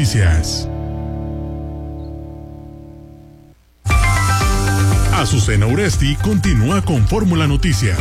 Noticias. Azucena Uresti continúa con Fórmula Noticias.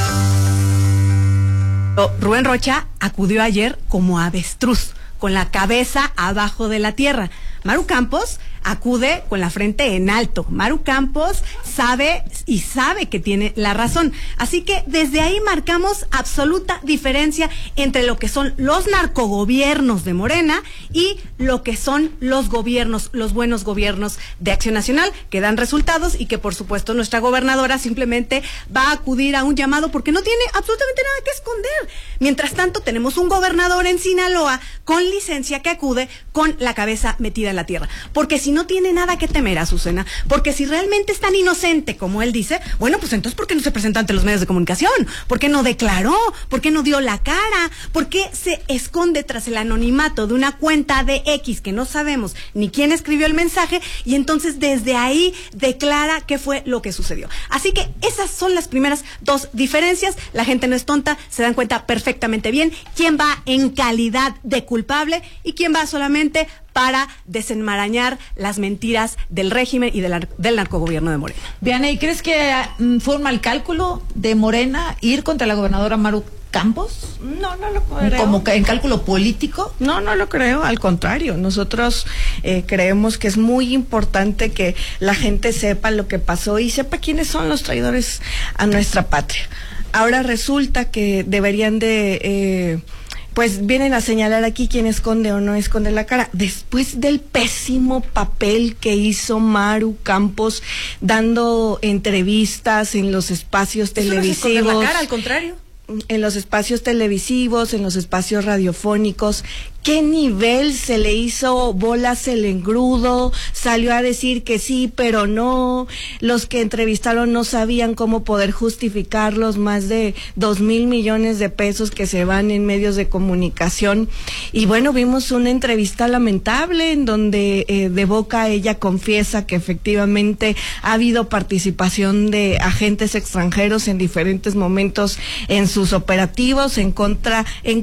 Rubén Rocha acudió ayer como avestruz, con la cabeza abajo de la tierra. Maru Campos acude con la frente en alto. Maru Campos sabe que tiene la razón. Así que desde ahí marcamos absoluta diferencia entre lo que son los narcogobiernos de Morena y lo que son los gobiernos, los buenos gobiernos de Acción Nacional, que dan resultados y que por supuesto nuestra gobernadora simplemente va a acudir a un llamado porque no tiene absolutamente nada que esconder. Mientras tanto, tenemos un gobernador en Sinaloa con licencia que acude con la cabeza metida en la tierra. Porque si no tiene nada que temer, Azucena, porque si realmente es tan inocente como él dice, bueno, pues entonces ¿por qué no se presenta ante los medios de comunicación? ¿Por qué no declaró? ¿Por qué no dio la cara? ¿Por qué se esconde tras el anonimato de una cuenta de X que no sabemos ni quién escribió el mensaje y entonces desde ahí declara qué fue lo que sucedió? Así que esas son las primeras dos diferencias. La gente no es tonta, se dan cuenta perfectamente bien quién va en calidad de culpable y quién va solamente para desenmarañar las mentiras del régimen y del narcogobierno de Morena. Vianey, ¿crees que fue un mal cálculo de Morena ir contra la gobernadora Maru Campos? No lo creo. ¿Como en cálculo político? No lo creo, al contrario. Nosotros creemos que es muy importante que la gente sepa lo que pasó y sepa quiénes son los traidores a nuestra patria. Ahora resulta que deberían de... pues vienen a señalar aquí quién esconde o no esconde la cara. Después del pésimo papel que hizo Maru Campos dando entrevistas en los espacios televisivos. No es esconder la cara, al contrario. En los espacios televisivos, en los espacios radiofónicos, ¿qué nivel se le hizo bolas el engrudo? Salió a decir que sí, pero no. Los que entrevistaron no sabían cómo poder justificar los más de 2,000 millones de pesos que se van en medios de comunicación. Y bueno, vimos una entrevista lamentable en donde de boca ella confiesa que efectivamente ha habido participación de agentes extranjeros en diferentes momentos en sus operativos en contra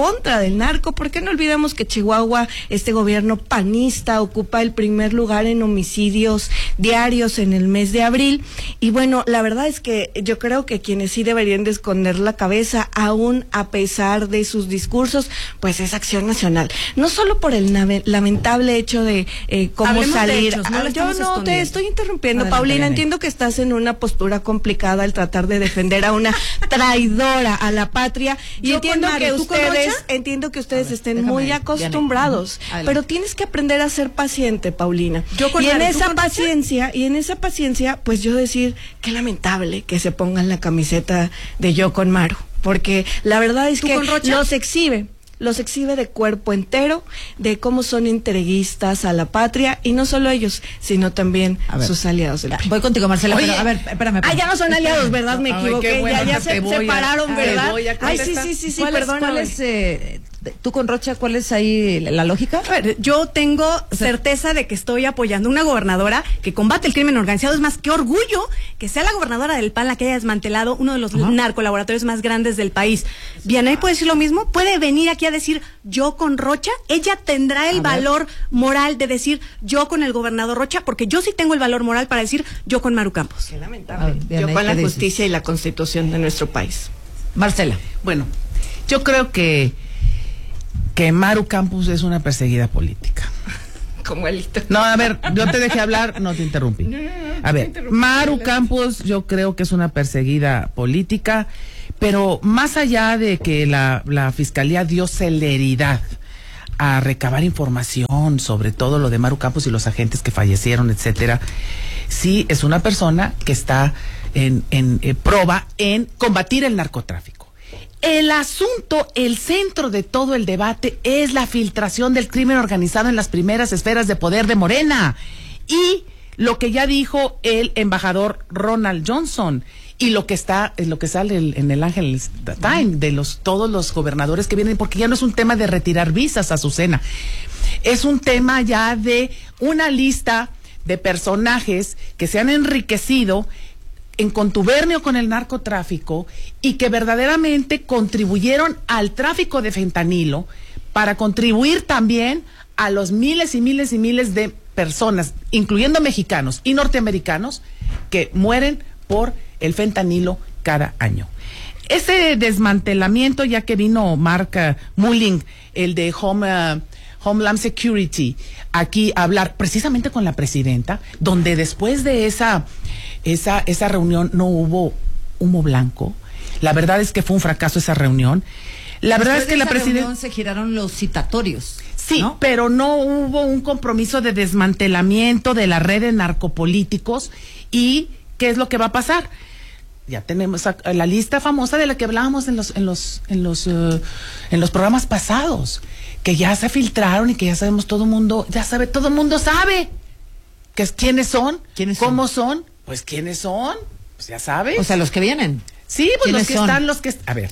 del narco, porque no olvidemos que Chihuahua, este gobierno panista, ocupa el primer lugar en homicidios diarios en el mes de abril. Y bueno, la verdad es que yo creo que quienes sí deberían de esconder la cabeza, aún a pesar de sus discursos, pues es Acción Nacional. No solo por el lamentable hecho de cómo Hablemos salir. De hechos, yo no te estoy interrumpiendo, adelante, Paulina. Adelante. Entiendo que estás en una postura complicada al tratar de defender a una traidora a la patria y entiendo que ustedes estén muy acostumbrados, pero tienes que aprender a ser paciente, Paulina. Y en esa paciencia, pues yo decir qué lamentable que se pongan la camiseta de Yo con Maru, porque la verdad es que los exhibe de cuerpo entero, de cómo son entreguistas a la patria, y no solo ellos, sino también sus aliados del PRI. Voy contigo, Marcela. Oye, pero, a ver, espérame. Ya no son aliados, ¿verdad? Me equivoqué. Bueno, ya se separaron, ¿verdad? Sí, perdón. ¿Cuál es, tú con Rocha, cuál es ahí la lógica? A ver, yo tengo certeza de que estoy apoyando una gobernadora que combate el crimen organizado. Es más, qué orgullo que sea la gobernadora del PAN la que haya desmantelado uno de los narcolaboratorios más grandes del país. Vianey puede decir lo mismo, puede venir aquí a decir yo con Rocha. Ella tendrá el valor moral de decir yo con el gobernador Rocha, porque yo sí tengo el valor moral para decir yo con Maru Campos. Qué lamentable. Yo con la justicia y la constitución de nuestro país. Marcela. Bueno, yo creo que Maru Campos es una perseguida política. Como Elito. No, a ver, yo te dejé hablar, no te interrumpí. A ver, Maru Campos yo creo que es una perseguida política, pero más allá de que la Fiscalía dio celeridad a recabar información sobre todo lo de Maru Campos y los agentes que fallecieron, etcétera, sí es una persona que está en proba en combatir el narcotráfico. El asunto, el centro de todo el debate es la filtración del crimen organizado en las primeras esferas de poder de Morena y lo que ya dijo el embajador Ronald Johnson y lo que sale en el Angeles Times de todos los gobernadores que vienen, porque ya no es un tema de retirar visas, Azucena, es un tema ya de una lista de personajes que se han enriquecido en contubernio con el narcotráfico y que verdaderamente contribuyeron al tráfico de fentanilo para contribuir también a los miles y miles y miles de personas, incluyendo mexicanos y norteamericanos, que mueren por el fentanilo cada año. Ese desmantelamiento, ya que vino Mark Mulling, el de Homeland Security, aquí a hablar precisamente con la presidenta, donde después de esa reunión no hubo humo blanco. La verdad es que fue un fracaso esa reunión. La verdad es que la presidenta se giraron los citatorios. Sí, ¿no? pero no hubo un compromiso de desmantelamiento de la red de narcopolíticos. ¿Y qué es lo que va a pasar? Ya tenemos la lista famosa de la que hablábamos en los programas pasados, que ya se filtraron y que ya sabemos todo el mundo sabe quiénes son, cómo son, pues quiénes son, pues ya sabes. O sea, los que vienen. Sí, pues los que son? están, a ver,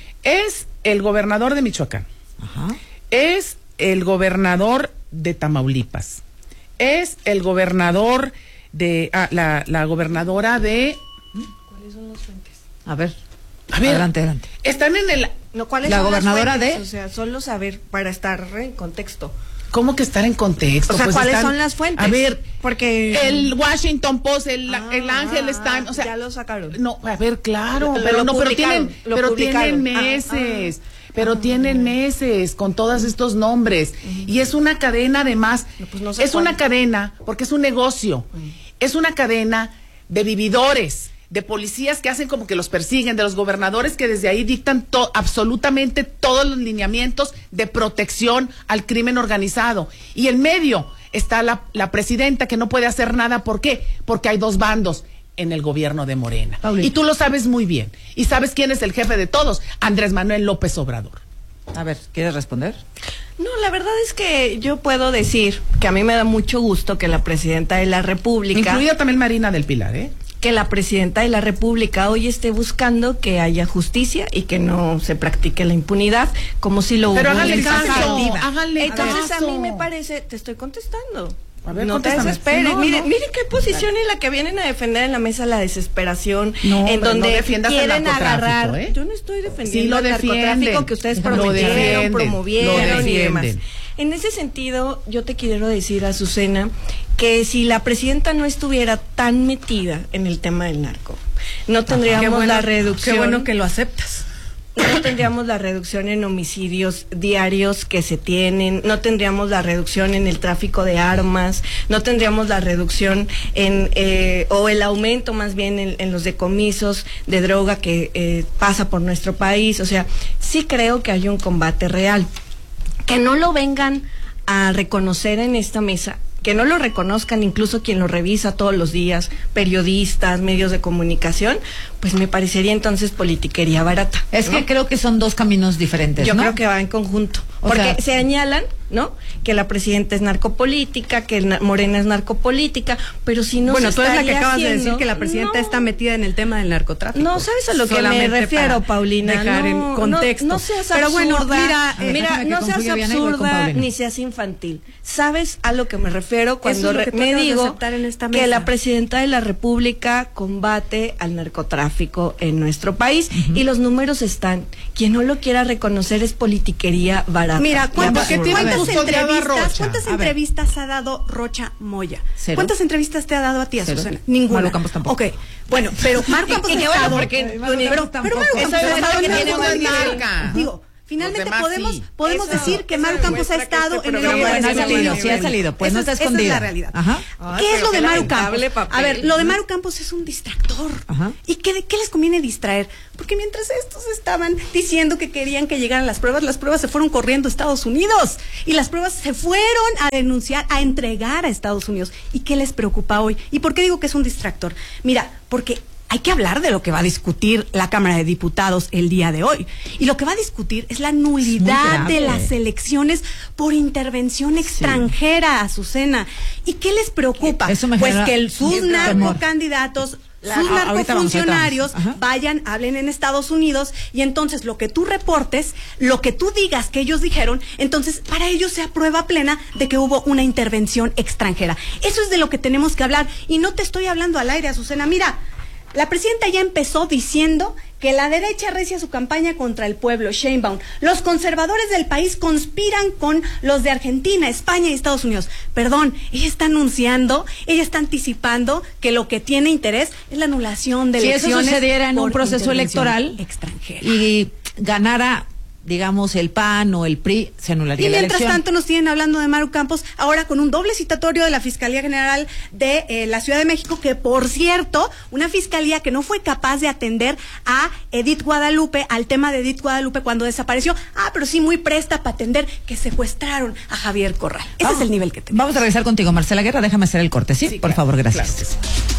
es el gobernador de Michoacán. Ajá. Es el gobernador de Tamaulipas. Es el gobernador de la gobernadora de. ¿Cuáles son las fuentes? A ver, adelante. Están en el. No, ¿cuáles la son gobernadora las fuentes? de. O sea, solo saber para estar en contexto. ¿Cómo que estar en contexto? O sea, Pues ¿cuáles son las fuentes? A ver, porque el Washington Post, el Angeles Times, o sea, ya lo sacaron. No, a ver, claro, Lo publicaron. tienen meses. Pero tienen meses con todos estos nombres. Y es una cadena, además, pues no sé es una cadena, porque es un negocio. Es una cadena de vividores, de policías que hacen como que los persiguen, de los gobernadores que desde ahí dictan absolutamente todos los lineamientos de protección al crimen organizado. Y en medio está la presidenta que no puede hacer nada. ¿Por qué? Porque hay dos bandos en el gobierno de Morena. Paulina. Y tú lo sabes muy bien. ¿Y sabes quién es el jefe de todos? Andrés Manuel López Obrador. A ver, ¿quieres responder? No, la verdad es que yo puedo decir que a mí me da mucho gusto que la presidenta de la República, Incluida también Marina del Pilar, que la presidenta de la República hoy esté buscando que haya justicia y que no se practique la impunidad, como si lo Pero hubo háganle en caso, Saldívar. háganle Entonces caso. a mí me parece, te estoy contestando. A ver, no te contéstame. desesperes. No, miren qué posición Dale. en la que vienen a defender en la mesa la desesperación, No, en hombre, donde no defiendas el quieren narcotráfico, agarrar. Yo no estoy defendiendo Sí lo el narcotráfico defienden. que ustedes Lo prometieron, defienden, promovieron lo y demás. defienden. En ese sentido, yo te quiero decir, Azucena, que si la presidenta no estuviera tan metida en el tema del narco, no tendríamos la reducción. Qué bueno que lo aceptas. No tendríamos la reducción en homicidios diarios que se tienen, no tendríamos la reducción en el tráfico de armas, no tendríamos la reducción o el aumento más bien en los decomisos de droga que pasa por nuestro país. O sea, sí creo que hay un combate real. Que no lo vengan a reconocer en esta mesa, que no lo reconozcan incluso quien lo revisa todos los días, periodistas, medios de comunicación, pues me parecería entonces politiquería barata. Es ¿no? que creo que son dos caminos diferentes, Yo ¿no? creo que va en conjunto. O Porque sea, se añalan, ¿no? Que la presidenta es narcopolítica, que Morena es narcopolítica, pero si no Bueno, se tú eres la que estaría acabas de decir haciendo- que la presidenta No. está metida en el tema del narcotráfico. No, ¿sabes a lo que me Solamente refiero, para Paulina? dejar en No, contexto. No seas Pero absurda. bueno, mira, déjame que no seas confíe bien ahí, voy con absurda Paulina. ni seas infantil. ¿Sabes a lo que me refiero cuando Eso es lo que tú me acabas de digo aceptar en esta que mesa. la presidenta de la República combate al narcotráfico en nuestro país? Y los números están. Quien no lo quiera reconocer es politiquería barata. Mira, y ¿cuántas absurda. entrevistas ha dado Rocha Moya? Cero. ¿Cuántas entrevistas te ha dado a ti, Cero. Azucena? Ninguna. Maru Campos tampoco. Ok, bueno, pero Maru Campos ha bueno, estado... porque Maru Campos tampoco. Maru Campos Eso ha demuestra estado que en tiene el una tema del marca. narco. Digo, finalmente Los demás sí. podemos Eso- decir que eso Maru Campos ha demuestra que estado este en el programa tema Bueno, del ha salido, narco. sí ha salido, pues no está Esa es escondida. la realidad. Ajá. ¿Qué es lo de Maru lamentable Campos? papel. A ver, lo de Maru Campos es un distractor. Ajá. ¿Y qué les conviene distraer? Porque mientras estos estaban diciendo que querían que llegaran las pruebas se fueron corriendo a Estados Unidos. Y las pruebas se fueron a denunciar, a entregar a Estados Unidos. ¿Y qué les preocupa hoy? ¿Y por qué digo que es un distractor? Mira, porque hay que hablar de lo que va a discutir la Cámara de Diputados el día de hoy. Y lo que va a discutir es la nulidad grave. de las elecciones por intervención extranjera, Azucena. ¿Y qué les preocupa? Eso me Pues genera que sus temor. narcocandidatos, sus ahorita narcofuncionarios vamos, ahorita vamos. Ajá. vayan, hablen en Estados Unidos y entonces lo que tú reportes, lo que tú digas que ellos dijeron, entonces para ellos sea prueba plena de que hubo una intervención extranjera. Eso es de lo que tenemos que hablar y no te estoy hablando al aire, Azucena. Mira, la presidenta ya empezó diciendo que la derecha recia su campaña contra el pueblo, Sheinbaum. Los conservadores del país conspiran con los de Argentina, España y Estados Unidos. Perdón, ella está anunciando, ella está anticipando que lo que tiene interés es la anulación de elecciones. Si eso sucediera en un por proceso electoral extranjera y ganara, digamos, el PAN o el PRI, se anularía la elección. Y mientras tanto nos tienen hablando de Maru Campos, ahora con un doble citatorio de la Fiscalía General de la Ciudad de México, que por cierto, una fiscalía que no fue capaz de atender a Edith Guadalupe, al tema de Edith Guadalupe cuando desapareció, pero sí muy presta para atender que secuestraron a Javier Corral. Ese es el nivel que tenemos. Vamos a regresar contigo, Marcela Guerra, déjame hacer el corte, ¿sí? Por claro, favor, gracias. Claro.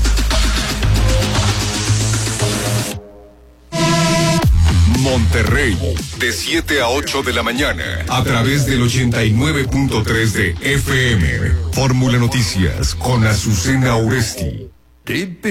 Monterrey, de 7 a 8 de la mañana, a través del 89.3 de FM. Fórmula Noticias con Azucena Oresti.